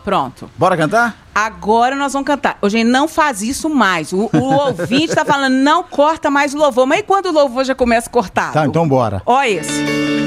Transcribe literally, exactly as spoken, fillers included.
Pronto. Bora cantar? Agora nós vamos cantar. Ô, gente, não faz isso mais. O, o ouvinte tá falando, não corta mais o louvor. Mas e quando o louvor já começa cortado? Tá, então bora. Ó esse.